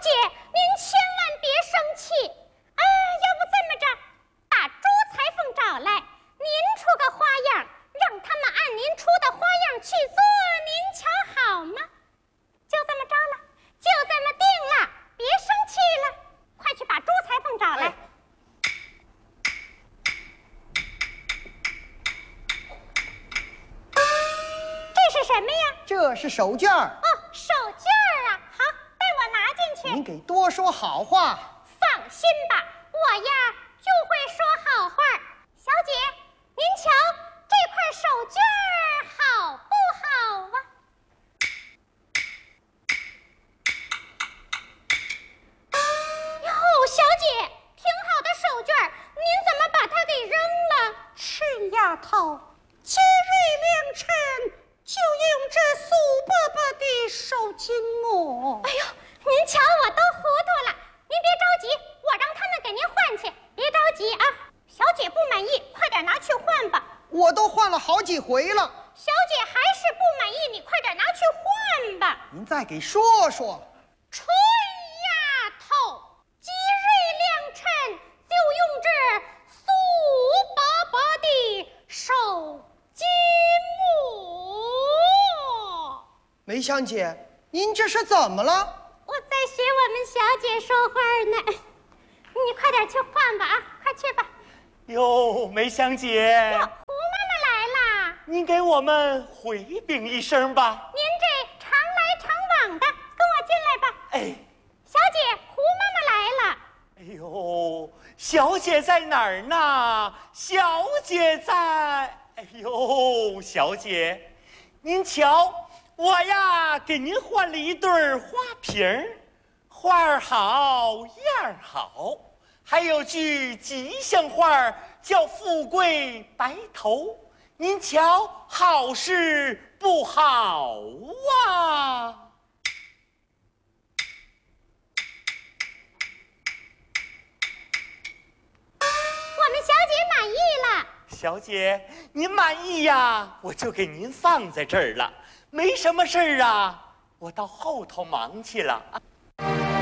姐，您千万别生气。要不这么着，把朱裁缝找来，您出个花样，让他们按您出的花样去做，您瞧好吗？就这么着了，就这么定了，别生气了，快去把朱裁缝找来。这是什么呀？ 这是手绢儿。 哦，手绢儿啊，好，带我拿进去。 您给多说好话。 放心吧，我呀就会说好话。小姐，您瞧这块手绢儿好不好啊？哟，小姐，挺好的手绢儿，您怎么把它给扔了？ 是丫头，节日良辰，就用这苏伯伯的手巾哦。 哎呦，您瞧我都糊涂了，您别着急，我让他们给您换去，别着急啊。小姐不满意，快点拿去换吧。 我都换了好几回了。 小姐还是不满意，你快点拿去换吧。 您再给说说。 春丫头，节日良辰，就用这苏伯伯的手巾木。 梅香姐，您这是怎么了？ 我在学我们小姐说话呢，你快点去换吧啊，快去吧。 哟，梅香姐， 哟，胡妈妈来啦！ 您给我们回禀一声吧。 您这常来常往的，跟我进来吧。 哎， 小姐，胡妈妈来了。 哎呦，小姐在哪儿呢？小姐在。哎呦，小姐，您瞧，我呀给您换了一对花瓶儿，花儿好，样儿好。还有句吉祥话叫富贵白头，您瞧好是不好啊？ 我们小姐满意了。 小姐，您满意呀，我就给您放在这儿了。没什么事儿啊，我到后头忙去了啊。